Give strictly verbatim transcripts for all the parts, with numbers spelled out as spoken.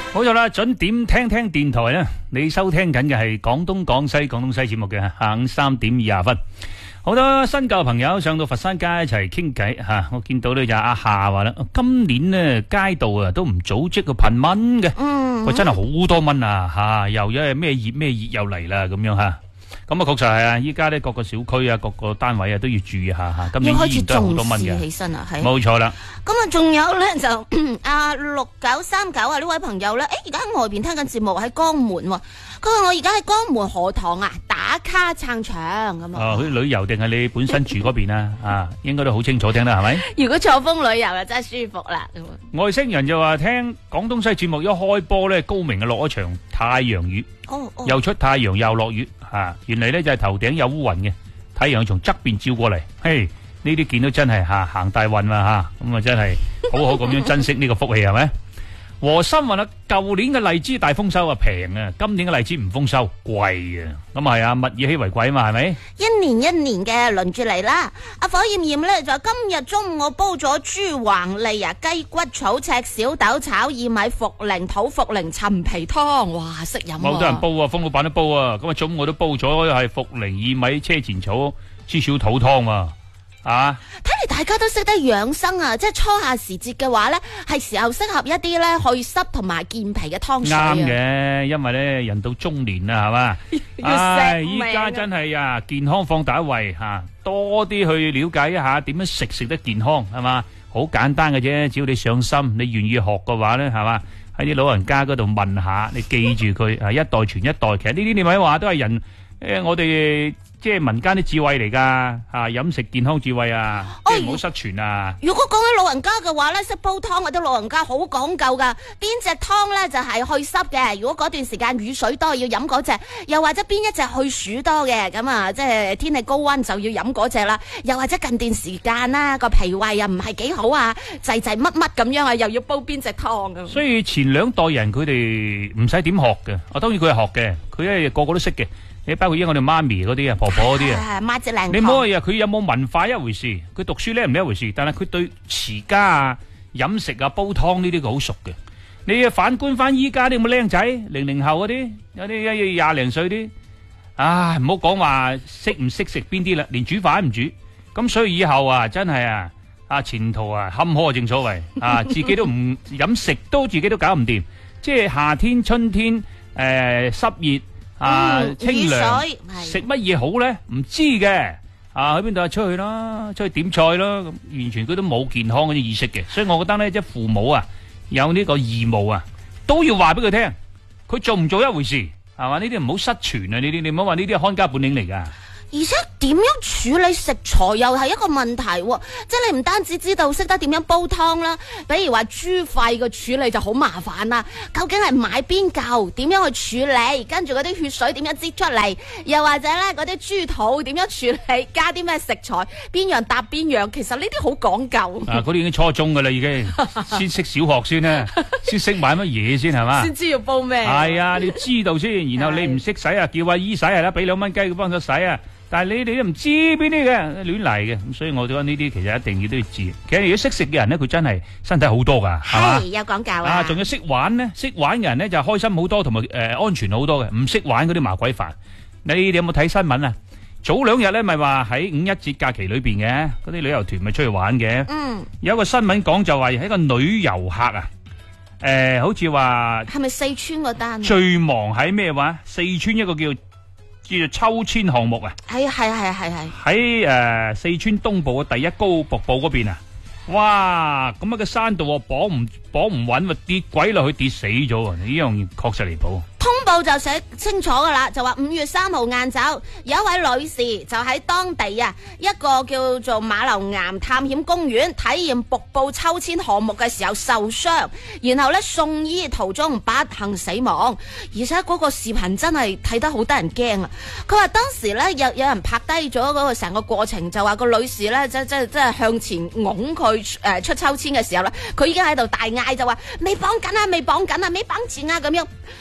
冇錯啦，準點聽聽電台咧，你收聽緊嘅係廣東廣西廣東西節目嘅下午三點二十分。好多新舊朋友上到佛山街一齊傾偈吓，我見到咧就阿夏話啦，今年咧街道啊都唔組織個噴蚊嘅，嗯，喂真係好多蚊啊吓，又因為咩熱咩熱又嚟啦咁樣吓。咁啊，確實係啊！依家咧各個小區啊、各個單位啊都要注意下吓。今年依然都係好多蚊嘅。起身啊，係。冇錯啦。 咁啊，仲有咧就阿六九三九啊呢位朋友咧，誒而家喺外邊聽緊節目喺江門喎。佢話我而家喺江門荷塘啊打卡撐場咁啊。 哦，去旅遊定係你本身住嗰邊啊？啊，應該都好清楚聽啦，係咪？ 如果錯風旅遊啊，真係舒服啦。 外星人就話聽廣東西節目一開波咧，高明啊落咗場太陽雨，哦哦、又出太陽又落雨。啊，原嚟咧就係頭頂有烏雲嘅，太陽從側邊照過嚟，嘿，呢啲見到真係吓行大運啦吓，咁啊真係好好咁樣珍惜呢個福氣係咪？和心話啦，舊年嘅荔枝大豐收啊平啊，今年嘅荔枝唔豐收貴啊，咁係啊，物以稀為貴啊嘛，係咪？ 一年一年嘅輪住嚟啦。阿火焰焰咧就今日中午我煲咗豬橫脷啊、雞骨草赤小豆炒薏米茯苓土茯苓陳皮湯，哇識飲啊！ 好多人煲啊，風老闆都煲啊，咁啊中午我都煲咗係茯苓薏米車前草豬小肚湯啊。啊！ 睇嚟大家都識得養生啊，即係初夏時節嘅話咧，係時候適合一啲咧去濕同埋健脾嘅湯水啊。啱嘅，因為咧人到中年啦，係嘛？唉，依家真係啊，健康放第一位吓，多啲去了解一下點樣食食得健康，係嘛？好簡單嘅啫，只要你上心，你願意學嘅話咧，係嘛？喺啲老人家嗰度問下，你記住佢啊，一代傳一代。其實呢啲你咪話都係人誒，我哋。即係民間啲智慧嚟噶，吓飲食健康智慧啊，即係唔好失傳啊。 如果講起老人家嘅話咧，識煲湯嗰啲老人家好講究噶，邊隻湯咧就係去濕嘅。如果嗰段時間雨水多，要飲嗰隻；又或者邊一隻去暑多嘅，咁啊，即係天氣高溫就要飲嗰隻啦。又或者近段時間啦，個脾胃啊唔係幾好啊，滯滯乜乜咁樣啊，又要煲邊隻湯咁。 所以前兩代人佢哋唔使點學嘅，啊當然佢係學嘅，佢咧個個都識嘅。你包括依我哋媽咪嗰啲啊，婆婆嗰啲啊， 媽姐靚。 你唔好話佢有冇文化一回事，佢讀書叻唔係一回事，但係佢對持家啊、飲食啊、煲湯呢啲佢好熟嘅。你反觀翻依家啲咁嘅僆仔，零零後嗰啲，有啲一廿零歲啲，唉，唔好講話識唔識食邊啲啦，連煮飯都唔煮。咁所以以後啊，真係啊，啊前途啊坎坷啊，正所謂啊，自己都唔飲食都自己都搞唔掂，即係夏天、春天誒濕熱。啊， 嗯、 清涼食乜嘢好咧？唔知嘅啊，去邊度啊？出去啦，出去點菜啦，咁完全佢都冇健康嗰啲意識嘅，所以我覺得咧，即係父母啊，有呢個義務啊，都要話俾佢聽，佢做唔做一回事，係嘛？呢啲唔好失傳啊！呢啲你唔好話呢啲係看家本領嚟噶。 而且點樣處理食材又係一個問題，即係你唔單止知道識得點樣煲湯啦，比如話豬肺嘅處理就好麻煩啦。究竟係買邊嚿，點樣去處理，跟住嗰啲血水點樣擠出嚟，又或者咧嗰啲豬肚點樣處理，加啲咩食材，邊樣搭邊樣，其實呢啲好講究。 啊，嗰啲已經初中噶啦，已經先識小學先啦，先識買乜嘢先係嘛？ 先知要煲咩？ 係啊，你知道先，然後你唔識洗啊，叫阿姨洗係啦，俾兩蚊雞佢幫手洗啊。但係你哋都唔知邊啲嘅亂嚟嘅，咁所以我覺得呢啲其實一定要都要知。其實如果識食嘅人咧，佢真係身體好多噶，係嘛？ 有講究啊！ 啊，仲有識玩咧，識玩嘅人咧就開心好多，同埋誒安全好多嘅。唔識玩嗰啲麻鬼煩。你哋有冇睇新聞啊？早兩日咧咪話喺五一節假期裏邊嘅嗰啲旅遊團咪出去玩嘅。嗯。有一個新聞講就話係一個女遊客啊，誒、呃，好似話係咪四川嗰單？ 最忙喺咩話？四川一個叫。叫做秋千項目啊， 係係係係係喺誒四川東部嘅第一高瀑布嗰邊啊，哇！咁啊個山度啊綁唔綁唔穩，跌鬼落去跌死咗啊！呢樣確實離譜。 通報就寫清楚噶啦，就話五月三號晏晝有一位女士就喺當地啊一個叫做馬流岩探險公園體驗瀑布秋千項目嘅時候受傷，然後咧送醫途中不幸死亡，而且嗰個視頻真係睇得好得人驚啊！佢話當時咧有有人拍低咗嗰個成個過程，就話個女士咧即即即係向前拱佢誒出秋千嘅時候咧，佢已經喺度大嗌就話未綁緊啊，未綁緊啊，未綁住啊咁樣，咁啊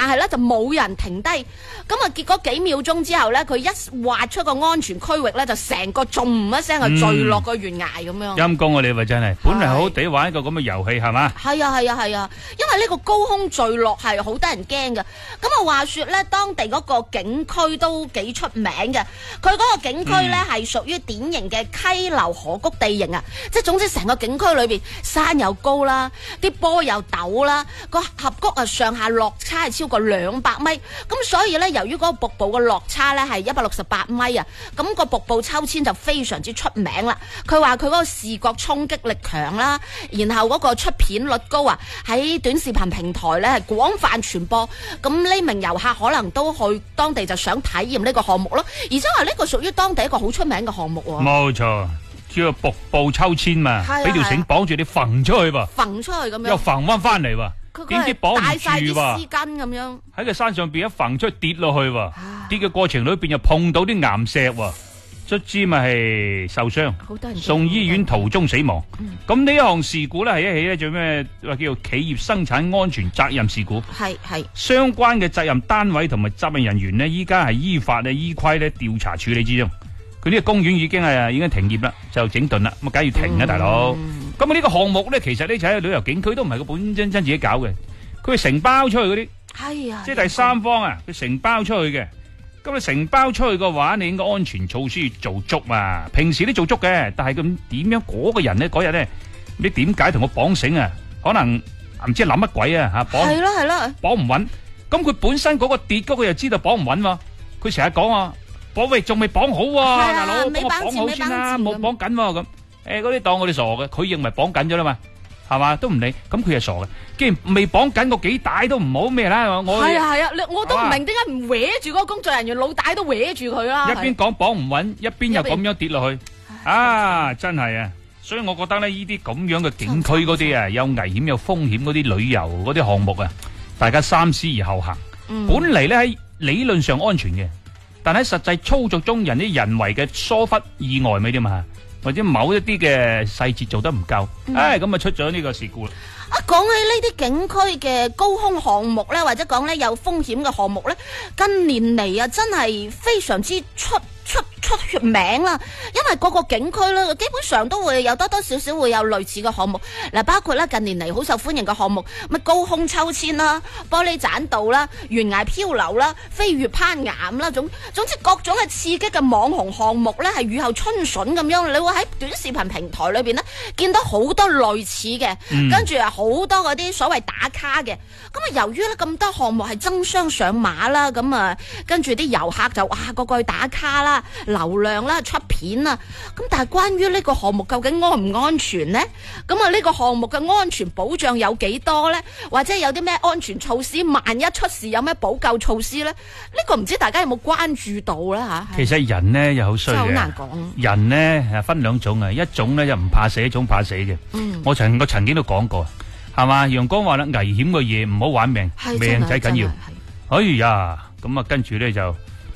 但係咧就冇人停低。咁啊，結果幾秒鐘之後咧，佢一劃出個安全區域咧，就成個咚一聲就墜落個懸崖咁樣。 陰公啊你話真係，本嚟好好地玩一個咁嘅遊戲係嘛？ 係啊係啊係啊，因為呢個高空墜落係好得人驚嘅。咁啊話說咧，當地嗰個景區都幾出名嘅。佢嗰個景區咧係屬於典型嘅溪流河谷地形啊，即係總之成個景區裏邊山又高啦，啲波又陡啦，個峽谷啊上下落差係超過兩百米。咁所以咧，由於嗰個瀑布嘅落差咧係一百六十八米啊，咁個瀑布秋千就非常之出名啦。佢話佢嗰個視覺衝擊力強啦，然後嗰個出片率高啊，喺短視頻平台咧係廣泛傳播。咁呢名遊客可能都去當地就想體驗呢個項目咯，而且話呢個屬於當地一個好出名嘅項目喎。 冇錯，叫做瀑布秋千嘛，俾條繩綁住你揈出去噃， 揈出去咁樣， 又揈翻翻嚟喎。點知綁唔帶晒啲住喎？ 絲巾咁樣喺個山上邊一揈出去跌落去喎，跌嘅過程裏邊又碰到啲岩石喎，卒之咪係受傷，送醫院途中死亡。咁呢一項事故咧係一起咧做咩話叫做企業生產安全責任事故？ 係係相關嘅責任單位同埋責任人員呢，依家係依法咧依規咧調查處理之中。佢呢個公園已經係已經停業啦，就整頓啦，咁啊梗係要停啊，大佬。咁啊呢個項目咧，其實呢就喺旅遊景區都唔係佢本真真自己搞嘅，佢係承包出去嗰啲， 係啊， 即係第三方啊，佢承包出去嘅。咁你承包出去嘅話，你應該安全措施要做足啊。平時都做足嘅，但係咁點樣嗰個人咧嗰日咧，你點解同我綁繩啊？可能唔知諗乜鬼啊吓，綁係咯係咯， 綁唔穩。咁佢本身嗰個跌嗰個又知道綁唔穩喎，佢成日講啊。綁喂，仲未綁好喎，大佬，幫我綁好先啦，冇綁緊喎咁。誒，嗰啲當我哋傻嘅，佢認為綁緊咗啦嘛，係嘛，都唔理。咁佢係傻嘅，既然未綁緊個幾大都唔好咩啦。我係啊係啊，我都唔明點解唔搲住嗰個工作人員老大都搲住佢啦。 一邊講綁唔穩，一邊又咁樣跌落去，啊，真係啊！所以我覺得咧，呢啲咁樣嘅景區嗰啲啊，有危險有風險嗰啲旅遊嗰啲項目啊，大家三思而後行。本嚟咧喺理論上安全嘅。但喺實際操作中，人啲人為嘅疏忽意外咪啫嘛，或者某一啲嘅細節做得唔夠，唉、嗯，咁啊出咗呢個事故啦。 啊，講起呢啲景區嘅高空項目咧，或者講咧有風險嘅項目咧，近年嚟啊，真係非常之出出出血名啦。因為個個景區咧，基本上都會有多多少少會有類似嘅項目。嗱，包括咧近年嚟好受歡迎嘅項目，乜高空秋千啦、玻璃棧道啦、懸崖漂流啦、飛越攀岩啦，總總之各種嘅刺激嘅網紅項目咧，係雨後春筍咁樣。你會喺短視頻平台裏邊咧見到好多類似嘅，嗯、跟住啊好多嗰啲所謂打卡嘅。咁啊，由於咧咁多項目係爭相上馬啦，咁啊跟住啲遊客就哇個個去打卡啦。流量啦、出片啦，咁但係關於呢個項目究竟安唔安全呢？咁啊呢個項目嘅安全保障有幾多呢？或者有啲咩安全措施？萬一出事有咩補救措施呢？呢、呢個唔知大家有冇關注到啦吓？ 其實人呢又好衰嘅， 真係好難講。 人呢係分兩種啊，一種呢就唔怕死，一種怕死嘅。嗯、我曾我曾經都講過，係嘛？陽光話啦，危險嘅嘢唔好玩命，命仔緊要。哎呀，咁啊跟住呢就。